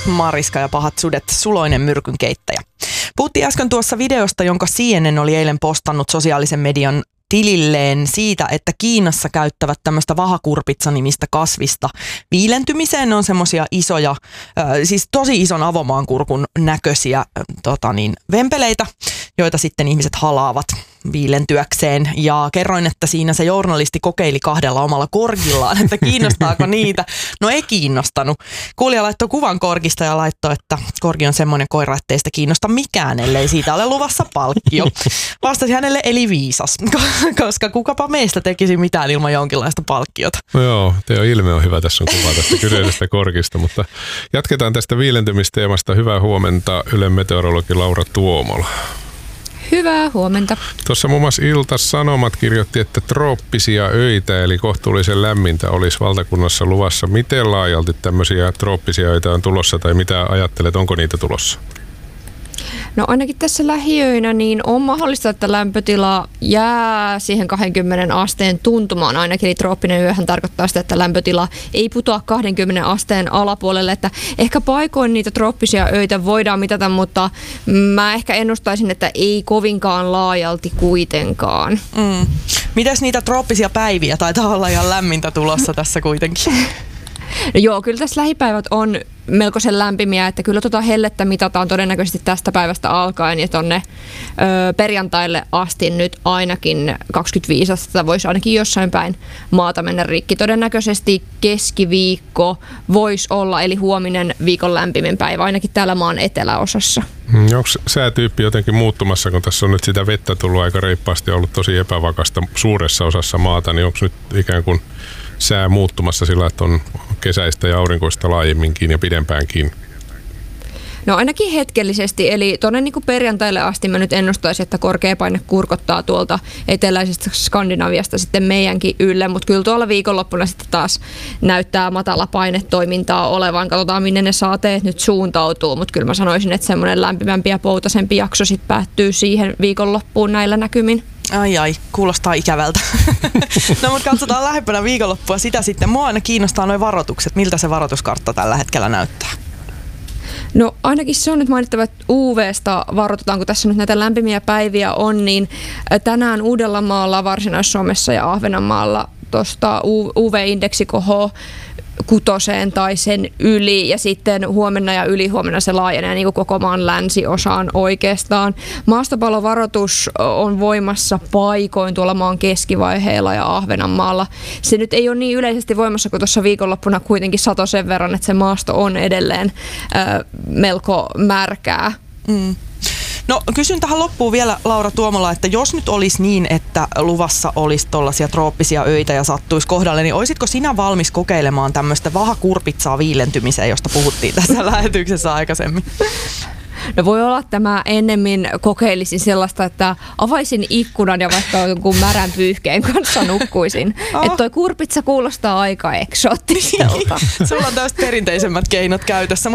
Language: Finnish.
Mariska ja pahat sudet, suloinen myrkynkeittäjä. Puhuttiin äsken tuossa videosta, jonka CNN oli eilen postannut sosiaalisen median tililleen siitä, että Kiinassa käyttävät tämmöistä vahakurpitsa-nimistä kasvista viilentymiseen. Ne on semmoisia isoja, siis tosi ison avomaankurkun näköisiä vempeleitä, joita sitten ihmiset halaavat viilentyäkseen. Ja kerroin, että siinä se journalisti kokeili 2 omalla korgillaan, että kiinnostaako niitä. No ei kiinnostanut. Kuulija laittoi kuvan korgista ja laittoi, että korgi on semmoinen koira, ettei sitä kiinnosta mikään, ellei siitä ole luvassa palkkio. Vastasi hänelle eli viisas, koska kukapa meistä tekisi mitään ilman jonkinlaista palkkiota. No joo, Teo ilme on hyvä. Tässä on kuva tästä kyseisestä korgista, mutta jatketaan tästä viilentymisteemasta. Hyvää huomenta, Ylen meteorologi Laura Tuomola. Hyvää huomenta. Tuossa muun muassa Ilta-Sanomat kirjoitti, että trooppisia öitä eli kohtuullisen lämmintä olisi valtakunnassa luvassa. Miten laajalti tämmöisiä trooppisia öitä on tulossa tai mitä ajattelet, onko niitä tulossa? No ainakin tässä lähiöinä niin on mahdollista, että lämpötila jää siihen 20 asteen tuntumaan ainakin. Eli trooppinen yöhän tarkoittaa sitä, että lämpötila ei putoa 20 asteen alapuolelle. Että ehkä paikoin niitä trooppisia öitä voidaan mitata, mutta mä ehkä ennustaisin, että ei kovinkaan laajalti kuitenkaan. Mitäs niitä trooppisia päiviä? Taitaa olla ihan lämmintä tulossa tässä kuitenkin. No joo, kyllä tässä lähipäivät on melkoisen lämpimiä, että kyllä hellettä mitataan todennäköisesti tästä päivästä alkaen ja tonne perjantaille asti nyt ainakin 25 astetta voisi ainakin jossain päin maata mennä rikki. Todennäköisesti keskiviikko voisi olla, eli huominen viikon lämpimin päivä ainakin täällä maan eteläosassa. Onko säätyyppi jotenkin muuttumassa, kun tässä on nyt sitä vettä tullut aika reippaasti ja ollut tosi epävakasta suuressa osassa maata, niin onko nyt ikään kuin sää muuttumassa sillä, että on kesäistä ja aurinkoista laajemminkin ja pidempäänkin? No ainakin hetkellisesti, eli tuonne niin kuin perjantaille asti mä nyt ennustaisin, että korkea paine kurkottaa tuolta eteläisestä Skandinaviasta sitten meidänkin ylle, mutta kyllä tuolla viikonloppuna sitten taas näyttää matala painetoimintaa olevan. Katsotaan, minne ne saateet nyt suuntautuu, mutta kyllä mä sanoisin, että semmoinen lämpimämpi ja poutasempi jakso sitten päättyy siihen viikonloppuun näillä näkymin. Ai, kuulostaa ikävältä. No mutta katsotaan lähempänä viikonloppua sitä sitten. Mua aina kiinnostaa nuo varoitukset. Miltä se varoituskartta tällä hetkellä näyttää? No ainakin se on nyt mainittava, että UV:sta varoitetaan, kun tässä nyt näitä lämpimiä päiviä on, niin tänään Uudellamaalla, Varsinais-Suomessa ja Ahvenanmaalla tuosta UV-indeksi kohoo 6 tai sen yli ja sitten huomenna ja ylihuomenna se laajenee niin kuin koko maan länsiosaan oikeastaan. Maastopallovaroitus on voimassa paikoin tuolla maan keskivaiheilla ja Ahvenanmaalla. Se nyt ei ole niin yleisesti voimassa kuin tuossa viikonloppuna kuitenkin satoi sen verran, että se maasto on edelleen melko märkää. No kysyn tähän loppuun vielä, Laura Tuomola, että jos nyt olisi niin, että luvassa olisi tollaisia trooppisia öitä ja sattuisi kohdalle, niin olisitko sinä valmis kokeilemaan tämmöistä vahakurpitsaa viilentymiseen, josta puhuttiin tässä lähetyksessä aikaisemmin? No voi olla, että mä ennemmin kokeilisin sellaista, että avaisin ikkunan ja vaikka jonkun märän pyyhkeen kanssa nukkuisin. Että toi kurpitsa kuulostaa aika eksoottiselta. Sulla on täysin perinteisemmät keinot käytössä.